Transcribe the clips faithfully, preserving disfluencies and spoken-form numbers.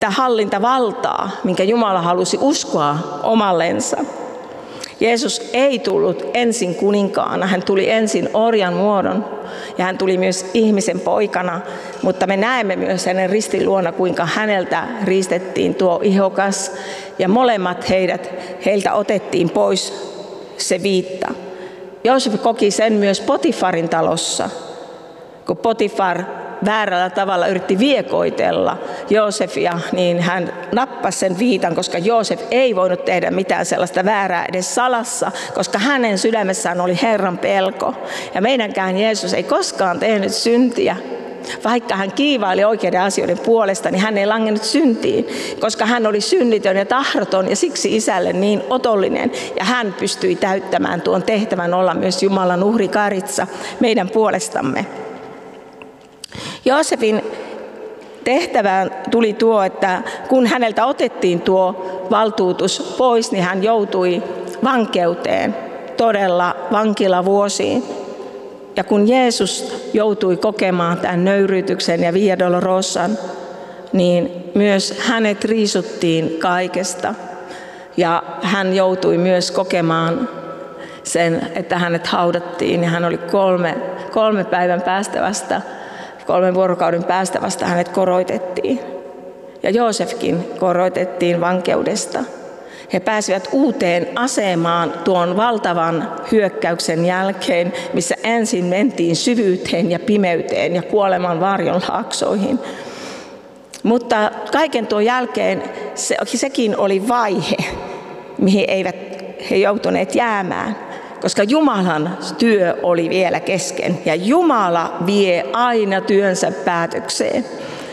hallintavaltaa, minkä Jumala halusi uskoa omallensa. Jeesus ei tullut ensin kuninkaana, hän tuli ensin orjan muodon ja hän tuli myös ihmisen poikana, mutta me näemme myös hänen ristin luona, kuinka häneltä riistettiin tuo ihokas ja molemmat heidät, heiltä otettiin pois se viitta. Joosef koki sen myös Potifarin talossa, kun Potifar väärällä tavalla yritti viekoitella Joosefia, niin hän nappasi sen viitan, koska Joosef ei voinut tehdä mitään sellaista väärää edes salassa, koska hänen sydämessään oli Herran pelko. Ja meidänkään Jeesus ei koskaan tehnyt syntiä. Vaikka hän kiivaili oikeiden asioiden puolesta, niin hän ei langennut syntiin, koska hän oli synnitön ja tahdoton ja siksi isälle niin otollinen. Ja hän pystyi täyttämään tuon tehtävän olla myös Jumalan uhrikaritsa meidän puolestamme. Joosefin tehtävään tuli tuo, että kun häneltä otettiin tuo valtuutus pois, niin hän joutui vankeuteen, todella vankilavuosiin. Ja kun Jeesus joutui kokemaan tämän nöyryytyksen ja Via Dolorosan, niin myös hänet riisuttiin kaikesta. Ja hän joutui myös kokemaan sen, että hänet haudattiin ja hän oli kolme, kolme päivän päästä vasta, kolmen vuorokauden päästä vasta hänet koroitettiin. Ja Joosefkin koroitettiin vankeudesta. He pääsivät uuteen asemaan tuon valtavan hyökkäyksen jälkeen, missä ensin mentiin syvyyteen ja pimeyteen ja kuoleman varjon laaksoihin. Mutta kaiken tuon jälkeen se, sekin oli vaihe, mihin eivät he joutuneet jäämään, koska Jumalan työ oli vielä kesken ja Jumala vie aina työnsä päätökseen.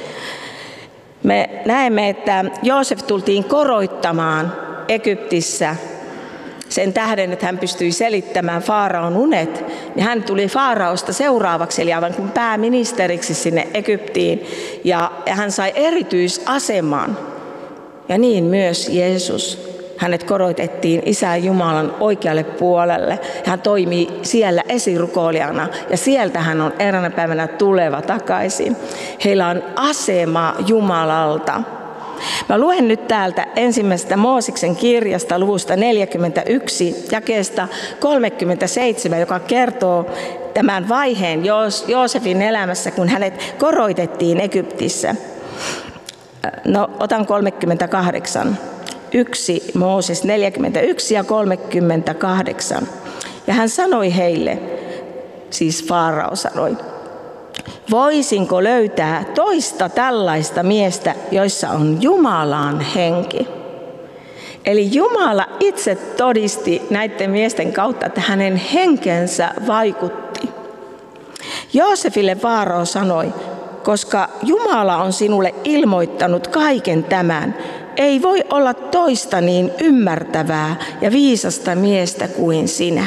Me näemme, että Joosef tultiin koroittamaan Egyptissä sen tähden, että hän pystyi selittämään Faaraon unet, niin hän tuli Faaraosta seuraavaksi, eli aivan kuin pääministeriksi sinne Egyptiin, ja hän sai erityisaseman. Ja niin myös Jeesus. Hänet koroitettiin Isä Jumalan oikealle puolelle. Hän toimii siellä esirukoilijana ja sieltä hän on eräänä päivänä tuleva takaisin. Heillä on asema Jumalalta. Mä luen nyt täältä ensimmäisestä Mooseksen kirjasta luvusta neljäkymmentäyksi jakeesta kolmekymmentäseitsemän, joka kertoo tämän vaiheen Joosefin elämässä, kun hänet koroitettiin Egyptissä. No, otan kolmekymmentäkahdeksan. Yksi Mooses neljäkymmentäyksi ja kolmekymmentäkahdeksan. Ja hän sanoi heille, siis Faarao sanoi, voisinko löytää toista tällaista miestä, joissa on Jumalan henki? Eli Jumala itse todisti näiden miesten kautta, että hänen henkensä vaikutti. Joosefille Faarao sanoi, koska Jumala on sinulle ilmoittanut kaiken tämän, ei voi olla toista niin ymmärtävää ja viisasta miestä kuin sinä.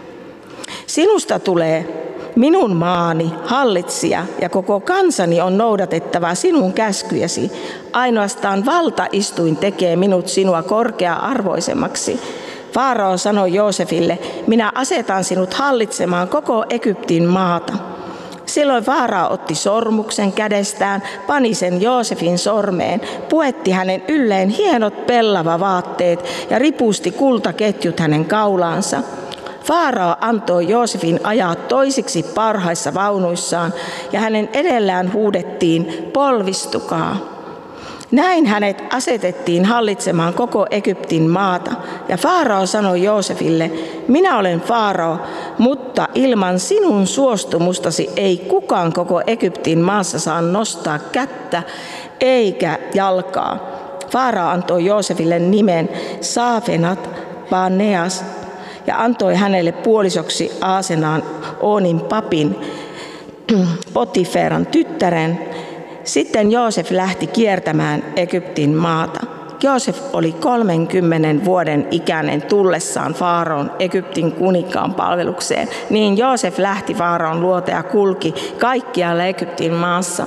Sinusta tulee minun maani hallitsija ja koko kansani on noudatettava sinun käskyjäsi. Ainoastaan valtaistuin tekee minut sinua korkea-arvoisemmaksi. Faarao sanoi Joosefille, minä asetan sinut hallitsemaan koko Egyptin maata. Silloin Faarao otti sormuksen kädestään, pani sen Joosefin sormeen, puetti hänen ylleen hienot pellavavaatteet ja ripusti kultaketjut hänen kaulaansa. Faarao antoi Joosefin ajaa toisiksi parhaissa vaunuissaan ja hänen edellään huudettiin, polvistukaa. Näin hänet asetettiin hallitsemaan koko Egyptin maata. Ja Faarao sanoi Joosefille, minä olen Faarao, mutta ilman sinun suostumustasi ei kukaan koko Egyptin maassa saa nostaa kättä eikä jalkaa. Faarao antoi Joosefille nimen Saafenat Paneas ja antoi hänelle puolisoksi Aasenaan Oonin papin Potiferan tyttären. Sitten Joosef lähti kiertämään Egyptin maata. Joosef oli kolmenkymmenen vuoden ikäinen tullessaan Faaraon Egyptin kuninkaan palvelukseen. Niin Joosef lähti Faaraon luota ja kulki kaikkialla Egyptin maassa.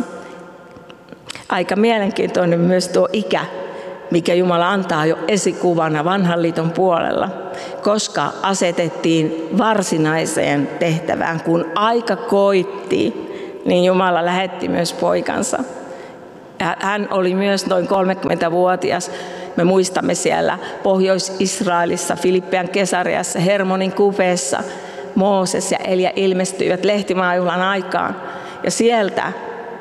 Aika mielenkiintoinen myös tuo ikä, mikä Jumala antaa jo esikuvana vanhan liiton puolella, koska asetettiin varsinaiseen tehtävään, kun aika koitti. Niin Jumala lähetti myös poikansa. Ja hän oli myös noin kolmekymmentävuotias. Me muistamme siellä Pohjois-Israelissa, Filippian Kesariassa, Hermonin kupeessa, Mooses ja Elia ilmestyivät lehtimaajuhlan aikaan. Ja sieltä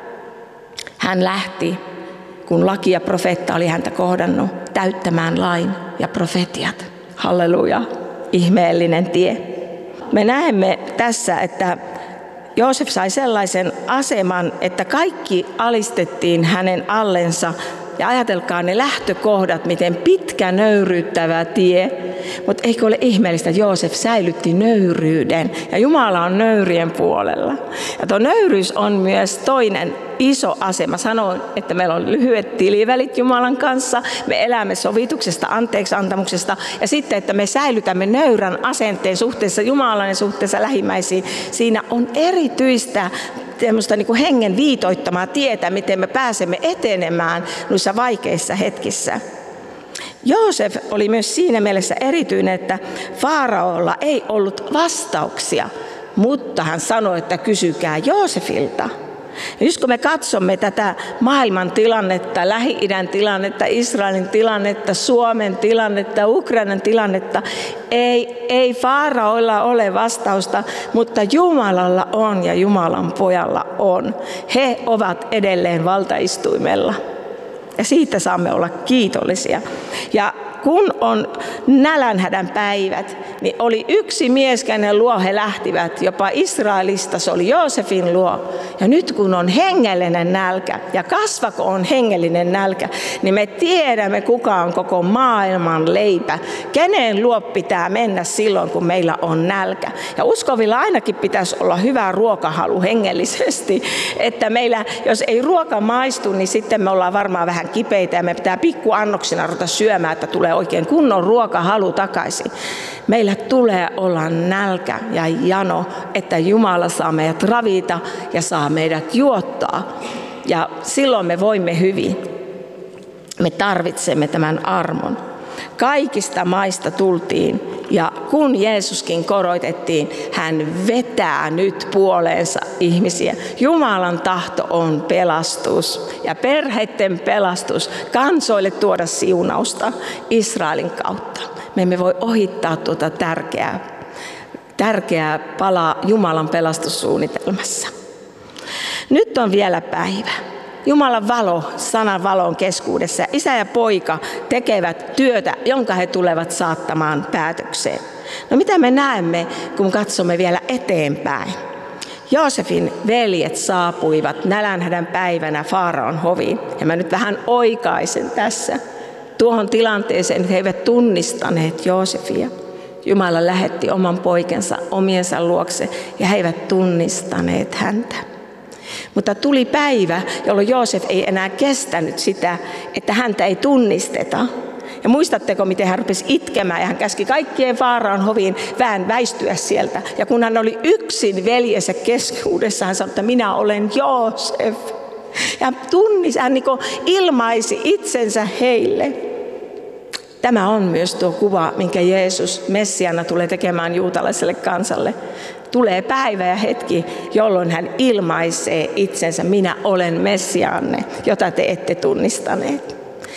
hän lähti, kun laki ja profeetta oli häntä kohdannut, täyttämään lain ja profetiat. Halleluja, ihmeellinen tie. Me näemme tässä, että Joosef sai sellaisen aseman, että kaikki alistettiin hänen allensa. Ja ajatelkaa ne lähtökohdat, miten pitkä nöyryyttävä tie. Mutta eikö ole ihmeellistä, että Joosef säilytti nöyryyden ja Jumala on nöyrien puolella. Ja tuo nöyryys on myös toinen iso asema. Sanoin, että meillä on lyhyet tilivälit Jumalan kanssa, me elämme sovituksesta, anteeksiantamuksesta ja sitten, että me säilytämme nöyrän asenteen suhteessa Jumalan ja suhteessa lähimmäisiin. Siinä on erityistä tämmöistä niin kuin hengen viitoittamaa tietä, miten me pääsemme etenemään noissa vaikeissa hetkissä. Joosef oli myös siinä mielessä erityinen, että Faaraolla ei ollut vastauksia, mutta hän sanoi, että kysykää Joosefilta. Ja just kun me katsomme tätä maailman tilannetta, Lähi-idän tilannetta, Israelin tilannetta, Suomen tilannetta, Ukrainan tilannetta, ei, ei Faaraoilla ole vastausta, mutta Jumalalla on ja Jumalan pojalla on. He ovat edelleen valtaistuimella ja siitä saamme olla kiitollisia. Ja kun on nälänhädän päivät, niin oli yksi mies, kenen luo he lähtivät, jopa Israelista, se oli Joosefin luo. Ja nyt kun on hengellinen nälkä, ja kasvako on hengellinen nälkä, niin me tiedämme, kuka on koko maailman leipä. Kenen luo pitää mennä silloin, kun meillä on nälkä. Ja uskovilla ainakin pitäisi olla hyvä ruokahalu hengellisesti, että meillä, jos ei ruoka maistu, niin sitten me ollaan varmaan vähän kipeitä, ja me pitää pikkuannoksina ruveta syömään, että tulee oikein kunnon ruokahalu takaisin. Meillä tulee olla nälkä ja jano, että Jumala saa meidät ravita ja saa meidät juottaa. Ja silloin me voimme hyvin. Me tarvitsemme tämän armon. Kaikista maista tultiin ja kun Jeesuskin korotettiin, hän vetää nyt puoleensa ihmisiä. Jumalan tahto on pelastus ja perheiden pelastus, kansoille tuoda siunausta Israelin kautta. Me emme voi ohittaa tuota tärkeää, tärkeää palaa Jumalan pelastussuunnitelmassa. Nyt on vielä päivä. Jumalan valo, sanan valon keskuudessa. Isä ja poika tekevät työtä, jonka he tulevat saattamaan päätökseen. No mitä me näemme, kun katsomme vielä eteenpäin? Joosefin veljet saapuivat nälänhädän päivänä Faaraon hoviin. Ja mä nyt vähän oikaisen tässä tuohon tilanteeseen, että he eivät tunnistaneet Joosefia. Jumala lähetti oman poikensa omiensa luokse ja he eivät tunnistaneet häntä. Mutta tuli päivä, jolloin Joosef ei enää kestänyt sitä, että häntä ei tunnisteta. Ja muistatteko, miten hän rupesi itkemään ja hän käski kaikkien Faaraon hoviin vähän väistyä sieltä. Ja kun hän oli yksin veljensä keskuudessa, hän sanoi, että minä olen Joosef. Ja tunnis, hän niin kuin ilmaisi itsensä heille. Tämä on myös tuo kuva, minkä Jeesus Messiana tulee tekemään juutalaiselle kansalle. Tulee päivä ja hetki, jolloin hän ilmaisee itsensä, minä olen Messiaanne, jota te ette tunnistaneet.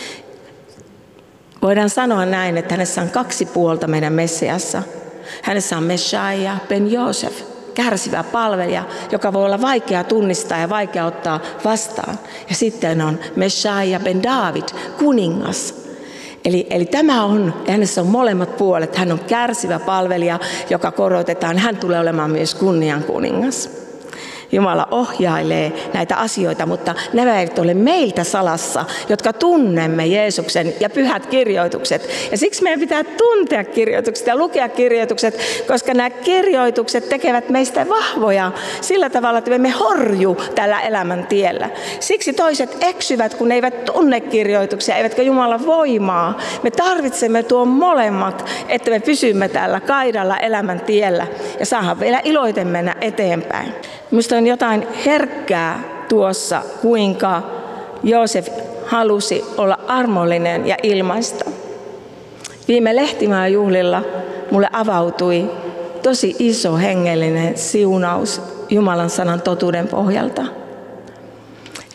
Voidaan sanoa näin, että hänessä on kaksi puolta meidän Messiassa. Hänessä on Messiah ben Joosef, kärsivä palvelija, joka voi olla vaikea tunnistaa ja vaikea ottaa vastaan. Ja sitten on Messiah ben David, kuningas. Eli, eli tämä on, hänessä on molemmat puolet. Hän on kärsivä palvelija, joka korotetaan. Hän tulee olemaan myös kunnian kuningas. Jumala ohjailee näitä asioita, mutta nämä eivät ole meiltä salassa, jotka tunnemme Jeesuksen ja pyhät kirjoitukset. Ja siksi meidän pitää tuntea kirjoitukset ja lukea kirjoitukset, koska nämä kirjoitukset tekevät meistä vahvoja sillä tavalla, että me emme horju tällä elämän tiellä. Siksi toiset eksyvät, kun eivät tunne kirjoituksia, eivätkä Jumalan voimaa. Me tarvitsemme tuon molemmat, että me pysymme tällä kaidalla elämän tiellä ja saadaan vielä iloiten mennä eteenpäin. Minusta on jotain herkkää tuossa, kuinka Joosef halusi olla armollinen ja ilmaista. Viime lehtimaajuhlilla mulle avautui tosi iso hengellinen siunaus Jumalan sanan totuuden pohjalta.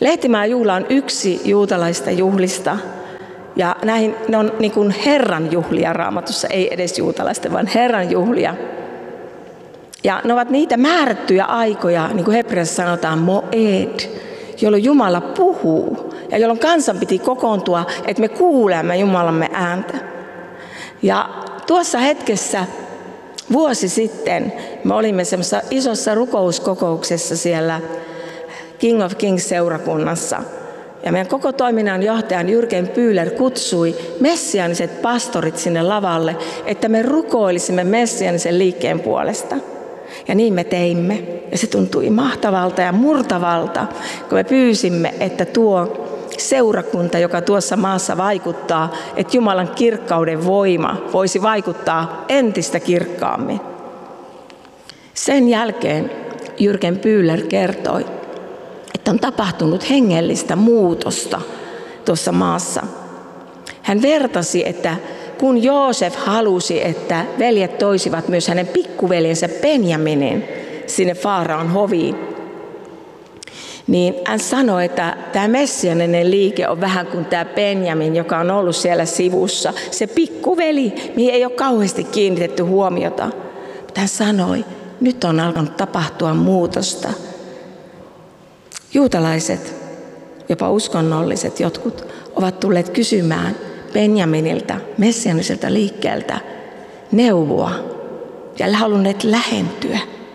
Lehtimäen juhla on yksi juutalaista juhlista. Ja näihin, ne on niin kuin Herran juhlia Raamatussa, ei edes juutalaisten, vaan Herran juhlia. Ja ne ovat niitä määrättyjä aikoja, niin kuin hebreassa sanotaan, moed, jolloin Jumala puhuu ja jolloin kansan piti kokoontua, että me kuulemme Jumalamme ääntä. Ja tuossa hetkessä vuosi sitten me olimme semmoisessa isossa rukouskokouksessa siellä King of Kings-seurakunnassa. Ja meidän koko toiminnan johtajan Jürgen Bühler kutsui messiaaniset pastorit sinne lavalle, että me rukoilisimme messiaanisen liikkeen puolesta. Ja niin me teimme. Ja se tuntui mahtavalta ja murtavalta, kun me pyysimme, että tuo seurakunta, joka tuossa maassa vaikuttaa, että Jumalan kirkkauden voima voisi vaikuttaa entistä kirkkaammin. Sen jälkeen Jürgen Bühler kertoi, että on tapahtunut hengellistä muutosta tuossa maassa. Hän vertasi, että kun Joosef halusi, että veljet toisivat myös hänen pikkuveljensä Benjaminin sinne Faaraon hoviin, niin hän sanoi, että tämä messianinen liike on vähän kuin tämä Benjamin, joka on ollut siellä sivussa. Se pikkuveli, mihin ei ole kauheasti kiinnitetty huomiota. Mutta hän sanoi, nyt on alkanut tapahtua muutosta. Juutalaiset, jopa uskonnolliset jotkut, ovat tulleet kysymään Benjaminilta, messianiselta liikkeeltä, neuvoa ja halunneet lähentyä.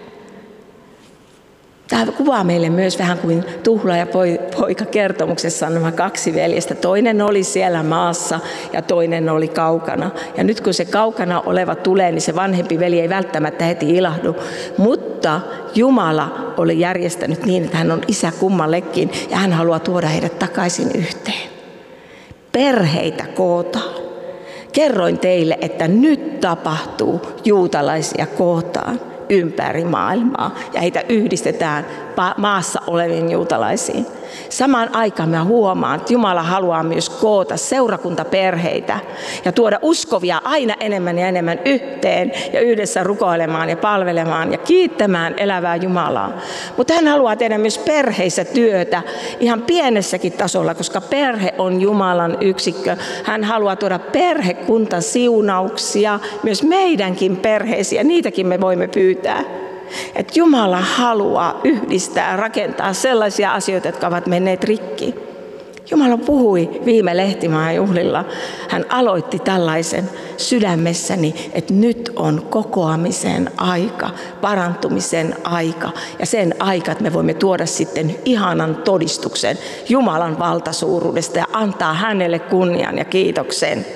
Tämä kuvaa meille myös vähän kuin Tuhla ja poika kertomuksessa on nämä kaksi veljestä. Toinen oli siellä maassa ja toinen oli kaukana. Ja nyt kun se kaukana oleva tulee, niin se vanhempi veli ei välttämättä heti ilahdu. Mutta Jumala oli järjestänyt niin, että hän on isä kummallekin ja hän haluaa tuoda heidät takaisin yhteen. Perheitä kootaan. Kerroin teille, että nyt tapahtuu, juutalaisia kootaan ympäri maailmaa ja heitä yhdistetään maassa oleviin juutalaisiin. Samaan aikaan mä huomaan, että Jumala haluaa myös koota seurakuntaperheitä ja tuoda uskovia aina enemmän ja enemmän yhteen ja yhdessä rukoilemaan ja palvelemaan ja kiittämään elävää Jumalaa. Mutta hän haluaa tehdä myös perheissä työtä ihan pienessäkin tasolla, koska perhe on Jumalan yksikkö. Hän haluaa tuoda perhekuntasiunauksia myös meidänkin perheisiin ja niitäkin me voimme pyytää. Että Jumala haluaa yhdistää ja rakentaa sellaisia asioita, jotka ovat menneet rikki. Jumala puhui viime Lehtimäen juhlilla. Hän aloitti tällaisen sydämessäni, että nyt on kokoamisen aika, parantumisen aika ja sen aika, että me voimme tuoda sitten ihanan todistuksen Jumalan valtasuuruudesta ja antaa hänelle kunnian ja kiitoksen.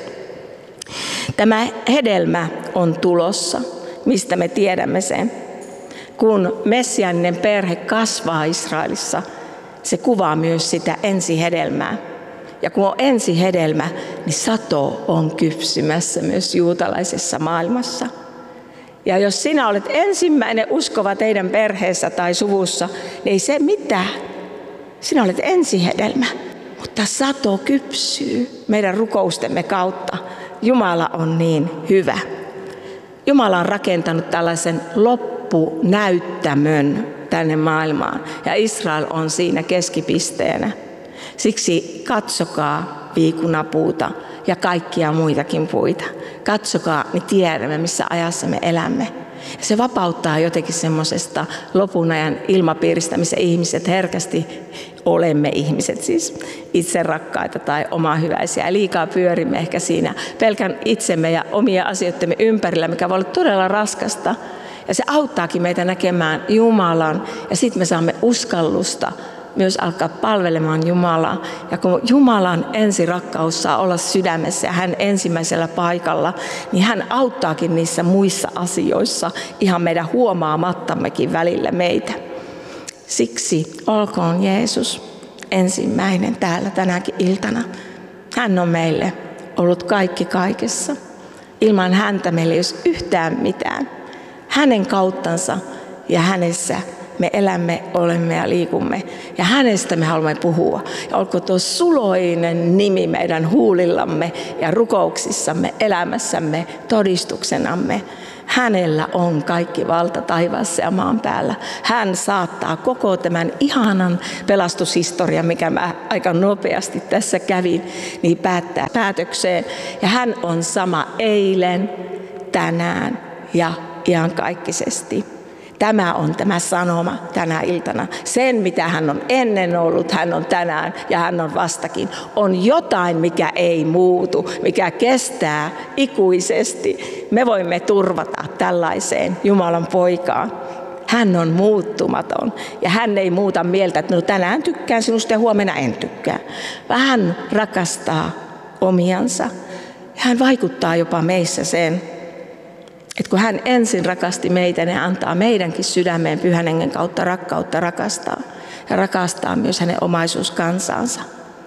Tämä hedelmä on tulossa, mistä me tiedämme sen. Kun messiaaninen perhe kasvaa Israelissa, se kuvaa myös sitä ensihedelmää. Ja kun on ensihedelmä, niin sato on kypsymässä myös juutalaisessa maailmassa. Ja jos sinä olet ensimmäinen uskova teidän perheessä tai suvussa, niin ei se mitään. Sinä olet ensihedelmä, mutta sato kypsyy meidän rukoustemme kautta. Jumala on niin hyvä. Jumala on rakentanut tällaisen loppunäyttämön tänne maailmaan ja Israel on siinä keskipisteenä. Siksi katsokaa viikunapuuta ja kaikkia muitakin puita. Katsokaa, niin tiedämme, missä ajassa me elämme. Ja se vapauttaa jotenkin semmoisesta lopun ajan ilmapiiristä, missä ihmiset herkästi olemme ihmiset, siis itse rakkaita tai omahyväisiä. Ja liikaa pyörimme ehkä siinä pelkän itsemme ja omia asioittemme ympärillä, mikä voi olla todella raskasta. Ja se auttaakin meitä näkemään Jumalan ja sitten me saamme uskallusta myös alkaa palvelemaan Jumalaa. Ja kun Jumalan ensirakkaus saa olla sydämessä ja hän ensimmäisellä paikalla, niin hän auttaakin niissä muissa asioissa ihan meidän huomaamattammekin välillä meitä. Siksi olkoon Jeesus ensimmäinen täällä tänäkin iltana. Hän on meille ollut kaikki kaikessa. Ilman häntä meillä ei olisi yhtään mitään. Hänen kauttansa ja hänessä me elämme, olemme ja liikumme. Ja hänestä me haluamme puhua. Ja olkoon tuo suloinen nimi meidän huulillamme ja rukouksissamme, elämässämme, todistuksenamme Hänellä on kaikki valta taivaassa ja maan päällä. Hän saattaa koko tämän ihanan pelastushistorian, mikä mä aika nopeasti tässä kävin, niin päättää päätökseen. Ja hän on sama eilen, tänään ja iankaikkisesti. Tämä on tämä sanoma tänä iltana. Sen, mitä hän on ennen ollut, hän on tänään ja hän on vastakin. On jotain, mikä ei muutu, mikä kestää ikuisesti. Me voimme turvata tällaiseen Jumalan poikaan. Hän on muuttumaton ja hän ei muuta mieltä, että no tänään tykkään sinusta ja huomenna en tykkää. Vaan hän rakastaa omiansa. Hän vaikuttaa jopa meissä sen, että kun hän ensin rakasti meitä, niin antaa meidänkin sydämeen Pyhän Hengen kautta rakkautta rakastaa. Ja rakastaa myös hänen omaisuuskansansa.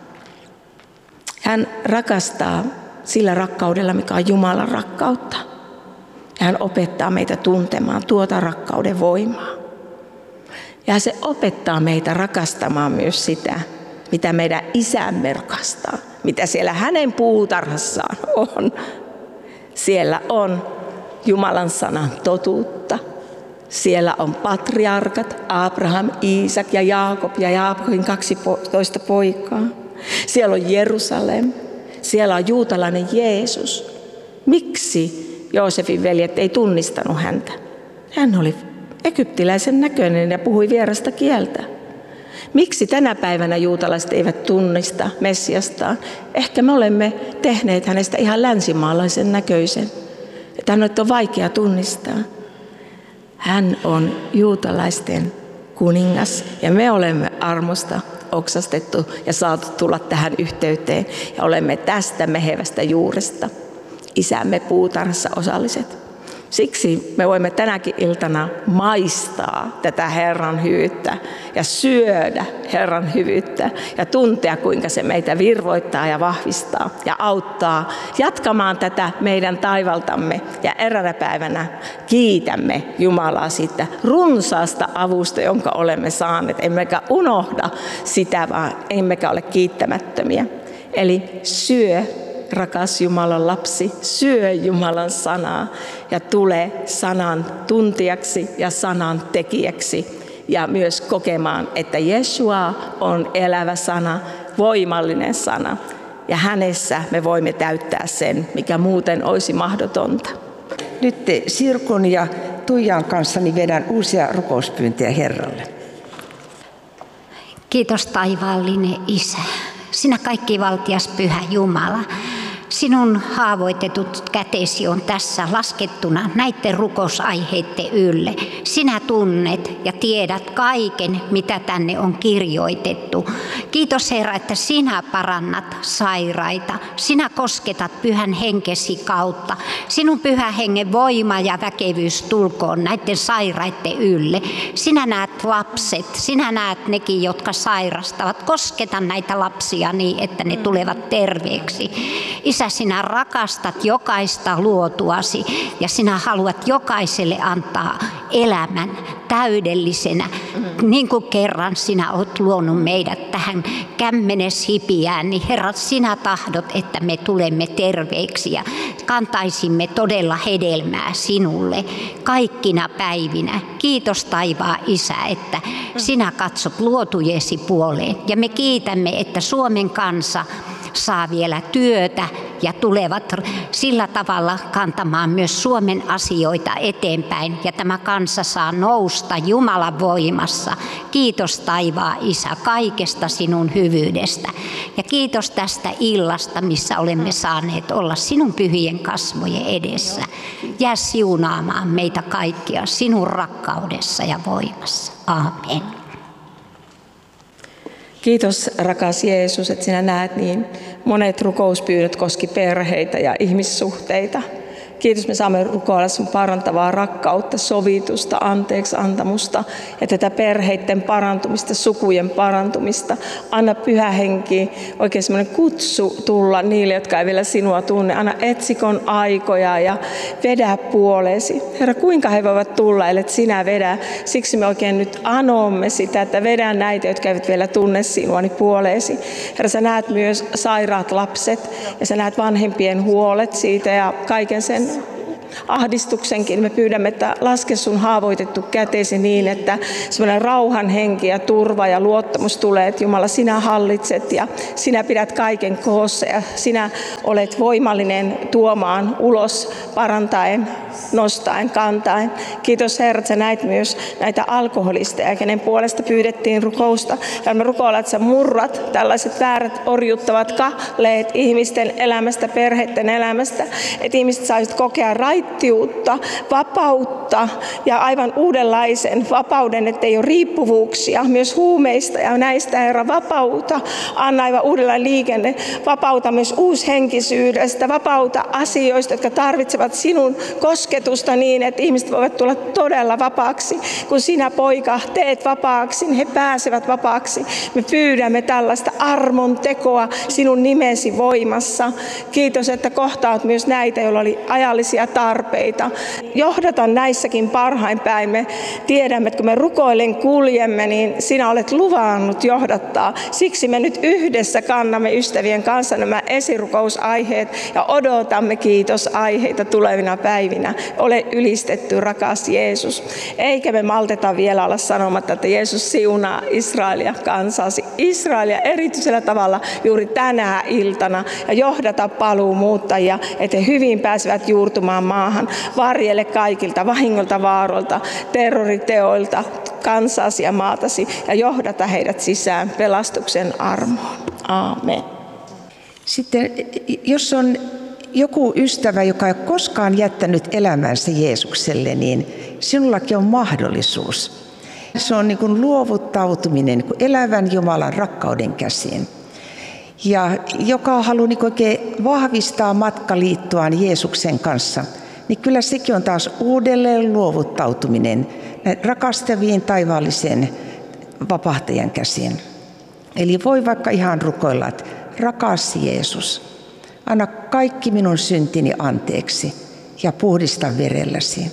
Hän rakastaa sillä rakkaudella, mikä on Jumalan rakkautta. Ja hän opettaa meitä tuntemaan tuota rakkauden voimaa. Ja se opettaa meitä rakastamaan myös sitä, mitä meidän isämme rakastaa. Mitä siellä hänen puutarhassaan on. Siellä on Jumalan sanan totuutta. Siellä on patriarkat, Abraham, Iisak ja Jaakob ja Jaakobin kaksitoista poikaa. Siellä on Jerusalem. Siellä on juutalainen Jeesus. Miksi Joosefin veljet ei tunnistanut häntä? Hän oli egyptiläisen näköinen ja puhui vierasta kieltä. Miksi tänä päivänä juutalaiset eivät tunnista Messiastaan? Ehkä me olemme tehneet hänestä ihan länsimaalaisen näköisen. Että hän on vaikea tunnistaa. Hän on juutalaisten kuningas ja me olemme armosta oksastettu ja saatu tulla tähän yhteyteen. Ja olemme tästä mehevästä juuresta isämme puutarhassa osalliset. Siksi me voimme tänäkin iltana maistaa tätä Herran hyvyyttä ja syödä Herran hyvyyttä ja tuntea, kuinka se meitä virvoittaa ja vahvistaa ja auttaa jatkamaan tätä meidän taivaltamme. Ja eräänä päivänä kiitämme Jumalaa siitä runsaasta avusta, jonka olemme saaneet. Emmekä unohda sitä, vaan emmekä ole kiittämättömiä. Eli syö. Rakas Jumalan lapsi, syö Jumalan sanaa ja tule sanan tuntijaksi ja sanan tekijäksi ja myös kokemaan, että Jeshua on elävä sana, voimallinen sana ja hänessä me voimme täyttää sen, mikä muuten olisi mahdotonta. Nyt Sirkon ja Tuijan kanssani vedän uusia rukouspyyntöjä Herralle. Kiitos taivaallinen Isä, sinä kaikkivaltias Pyhä Jumala. Sinun haavoitetut kätesi on tässä laskettuna näiden rukousaiheiden ylle. Sinä tunnet ja tiedät kaiken, mitä tänne on kirjoitettu. Kiitos Herra, että sinä parannat sairaita. Sinä kosketat Pyhän Henkesi kautta. Sinun Pyhä Hengen voima ja väkevyys tulkoon näiden sairaiden ylle. Sinä näet lapset, sinä näet nekin, jotka sairastavat. Kosketa näitä lapsia niin, että ne tulevat terveeksi. Isä, sinä rakastat jokaista luotuasi ja sinä haluat jokaiselle antaa elämän täydellisenä. Niin kuin kerran sinä olet luonut meidät tähän kämmeneshipiään, niin Herra, sinä tahdot, että me tulemme terveeksi ja kantaisimme todella hedelmää sinulle kaikkina päivinä. Kiitos taivaan Isä, että sinä katsot luotujesi puoleen ja me kiitämme, että Suomen kansa saa vielä työtä ja tulevat sillä tavalla kantamaan myös Suomen asioita eteenpäin. Ja tämä kansa saa nousta Jumalan voimassa. Kiitos taivaan Isä kaikesta sinun hyvyydestä. Ja kiitos tästä illasta, missä olemme saaneet olla sinun pyhien kasvojen edessä. Jää siunaamaan meitä kaikkia sinun rakkaudessa ja voimassa. Aamen. Kiitos rakas Jeesus, että sinä näet niin monet rukouspyynnöt koski perheitä ja ihmissuhteita. Kiitos, me saamme rukoilla sun parantavaa rakkautta, sovitusta, anteeksi antamusta ja tätä perheiden parantumista, sukujen parantumista. Anna Pyhä Henki oikein semmoinen kutsu tulla niille, jotka ei vielä sinua tunne. Anna etsikon aikoja ja vedä puoleesi. Herra, kuinka he voivat tulla, ellet sinä vedä? Siksi me oikein nyt anomme sitä, että vedä näitä, jotka eivät vielä tunne sinua, niin puoleesi. Herra, sä näet myös sairaat lapset ja sä näet vanhempien huolet siitä ja kaiken sen ahdistuksenkin. Me pyydämme, että laske sun haavoitettu kätesi niin, että semmoinen rauhan henki ja turva ja luottamus tulee, että Jumala, sinä hallitset ja sinä pidät kaiken koossa ja sinä olet voimallinen tuomaan ulos, parantaen, nostaen, kantaen. Kiitos Herra, että sä näit myös näitä alkoholisteja, kenen puolesta pyydettiin rukousta. Ja me rukoillaan, että sä murrat tällaiset väärät orjuttavat kahleet ihmisten elämästä, perheiden elämästä, että ihmiset saisivat kokea raittiutta, vapautta ja aivan uudenlaisen vapauden, ettei ole riippuvuuksia myös huumeista ja näistä, Herra, vapauta. Anna aivan uudenlainen liikenne, vapauta myös uushenkisyydestä, vapauta asioista, jotka tarvitsevat sinun kosketusta niin, että ihmiset voivat tulla todella vapaaksi. Kun sinä, poika, teet vapaaksi, niin he pääsevät vapaaksi. Me pyydämme tällaista armon tekoa sinun nimesi voimassa. Kiitos, että kohtaat myös näitä, joilla oli ajallisia tarpeita. Johdata näissäkin parhain päin. Me tiedämme, että kun me rukoillen kuljemme, niin sinä olet luvannut johdattaa. Siksi me nyt yhdessä kannamme ystävien kanssa nämä esirukous-aiheet ja odotamme kiitosaiheita tulevina päivinä. Ole ylistetty, rakas Jeesus. Eikä me malteta vielä olla sanomatta, että Jeesus siunaa Israelia kansasi. Israelia erityisellä tavalla juuri tänä iltana ja johdata paluumuuttajia, että he hyvin pääsevät juurtumaan maahan. Varjele kaikilta vahingolta, vaaroilta, terroriteoilta, kansasi ja maatasi ja johdata heidät sisään pelastuksen armoon. Aamen. Sitten jos on joku ystävä, joka ei koskaan jättänyt elämänsä Jeesukselle, niin sinullakin on mahdollisuus. Se on niin kuin luovuttautuminen niin kuin elävän Jumalan rakkauden käsiin. Ja joka haluaa niin oikein vahvistaa matkaliittoaan Jeesuksen kanssa, niin kyllä sekin on taas uudelleen luovuttautuminen rakastaviin taivaallisen vapahtajan käsiin. Eli voi vaikka ihan rukoilla, että rakas Jeesus, anna kaikki minun syntini anteeksi ja puhdista verelläsi.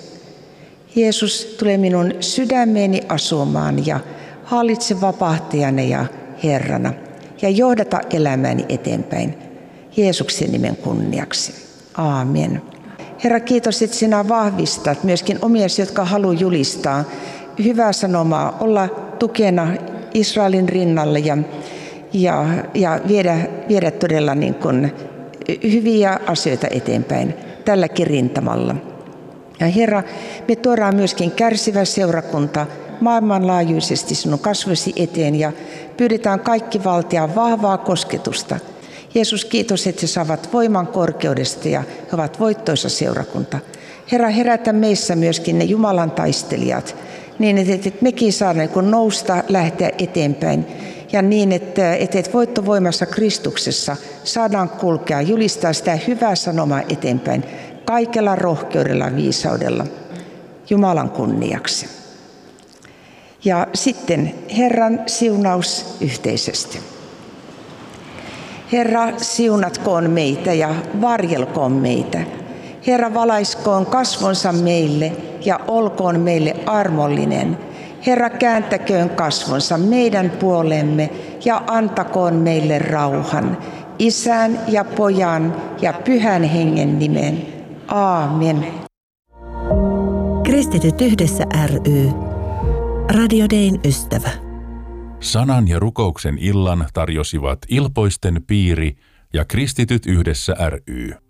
Jeesus, tule minun sydämeeni asumaan ja hallitse vapahtajana ja Herrana ja johdata elämääni eteenpäin Jeesuksen nimen kunniaksi. Aamen. Herra, kiitos, että sinä vahvistat myöskin omiasi, jotka haluaa julistaa hyvää sanomaa, olla tukena Israelin rinnalle ja, ja, ja viedä, viedä todella niin kuin hyviä asioita eteenpäin tälläkin rintamalla. Ja Herra, me tuodaan myöskin kärsivä seurakunta maailmanlaajuisesti sinun kasvosi eteen ja pyydetään kaikki valtia vahvaa kosketusta. Jeesus, kiitos, että he saavat voiman korkeudesta ja he ovat voittoisa seurakunta. Herra, herätä meissä myöskin ne Jumalan taistelijat, niin että mekin saadaan nousta, lähteä eteenpäin. Ja niin, että, että voittovoimassa Kristuksessa saadaan kulkea, julistaa sitä hyvää sanomaa eteenpäin kaikella rohkeudella ja viisaudella Jumalan kunniaksi. Ja sitten Herran siunaus yhteisesti. Herra, siunatkoon meitä ja varjelkoon meitä. Herra, valaiskoon kasvonsa meille ja olkoon meille armollinen. Herra, kääntäköön kasvonsa meidän puolemme ja antakoon meille rauhan. Isän ja Pojan ja Pyhän Hengen nimen. Aamen. Kristityt yhdessä ry. Radio Dayn ystävä. Sanan ja rukouksen illan tarjosivat Ilpoisten piiri ja Kristityt yhdessä ry.